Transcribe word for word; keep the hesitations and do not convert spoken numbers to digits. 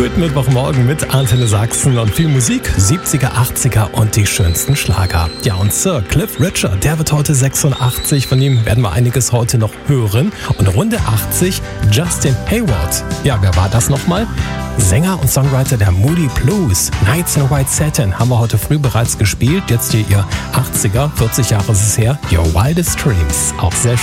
Guten Mittwochmorgen mit Antenne Sachsen und viel Musik, siebziger, achtziger und die schönsten Schlager. Ja, und Sir Cliff Richard, der wird heute sechsundachtzig, von ihm werden wir einiges heute noch hören. Und Runde achtzig, Justin Hayward. Ja, wer war das nochmal? Sänger und Songwriter der Moody Blues. Nights in White Satin haben wir heute früh bereits gespielt. Jetzt hier ihr achtziger, vierzig Jahre ist es her, Your Wildest Dreams. Auch sehr schön.